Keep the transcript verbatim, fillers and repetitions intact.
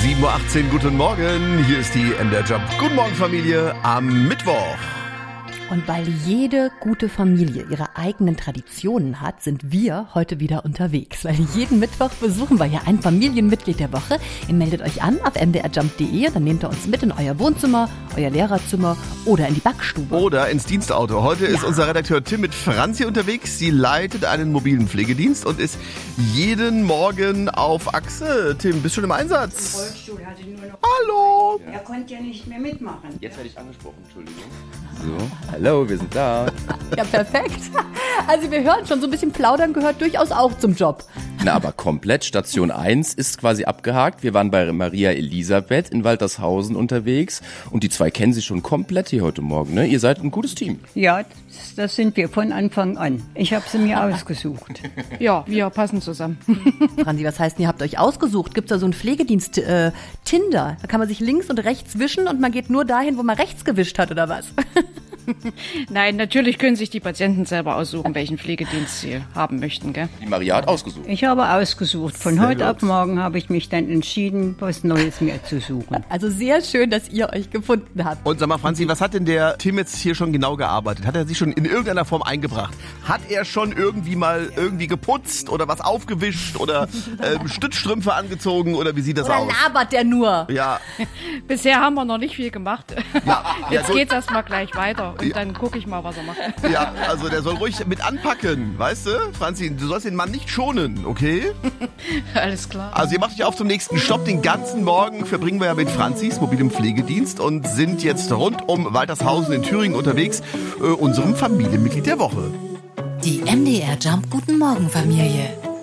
sieben Uhr achtzehn, guten Morgen. Hier ist die M D R Jump. Guten Morgen, Familie, am Mittwoch. Und weil jede gute Familie ihre eigenen Traditionen hat, sind wir heute wieder unterwegs. Weil jeden Mittwoch besuchen wir ja ein Familienmitglied der Woche. Ihr meldet euch an auf m d r jump punkt d e und dann nehmt ihr uns mit in euer Wohnzimmer, euer Lehrerzimmer oder in die Backstube. Oder ins Dienstauto. Heute ist Ja. unser Redakteur Tim mit Franzi unterwegs. Sie leitet einen mobilen Pflegedienst und ist jeden Morgen auf Achse. Tim, bist du schon im Einsatz? Rollstuhl hatte nur noch. Hallo. Er konnte ja nicht mehr mitmachen. Jetzt werde ich angesprochen, Entschuldigung. So, hallo, wir sind da. Ja, perfekt. Also wir hören schon, so ein bisschen plaudern gehört durchaus auch zum Job. Na, aber komplett. Station eins ist quasi abgehakt. Wir waren bei Maria Elisabeth in Waltershausen unterwegs und die zwei kennen sich schon komplett hier heute Morgen. Ne? Ihr seid ein gutes Team. Ja, das, das sind wir von Anfang an. Ich habe sie mir ausgesucht. Ja, wir passen zusammen. Franzi, was heißt denn, ihr habt euch ausgesucht? Gibt's da so einen Pflegedienst äh, Tinder? Da kann man sich links und rechts wischen und man geht nur dahin, wo man rechts gewischt hat, oder was? Nein, natürlich können sich die Patienten selber aussuchen, welchen Pflegedienst sie haben möchten, gell? Die Maria hat ausgesucht. Ich habe ausgesucht. Von Sehr heute gut. ab morgen habe ich mich dann entschieden, was Neues mir zu suchen. Also sehr schön, dass ihr euch gefunden habt. Und sag mal, Franzi, was hat denn der Tim jetzt hier schon genau gearbeitet? Hat er sich schon in irgendeiner Form eingebracht? Hat er schon irgendwie mal irgendwie geputzt oder was aufgewischt oder ähm, Stützstrümpfe angezogen oder wie sieht das Oder aus? labert der nur? Ja, Bisher haben wir noch nicht viel gemacht. ja, Jetzt ja, geht's erstmal gleich weiter und Ja. dann gucke ich mal, was er macht. ja, also der soll ruhig mit anpacken, weißt du? Franzi, du sollst den Mann nicht schonen, okay? Alles klar. Also ihr macht euch auf zum nächsten Stopp. Den ganzen Morgen verbringen wir ja mit Franzis mobilem Pflegedienst und sind jetzt rund um Waltershausen in Thüringen unterwegs, äh, unserem Familienmitglied der Woche. Die M D R Jump Guten Morgen Familie.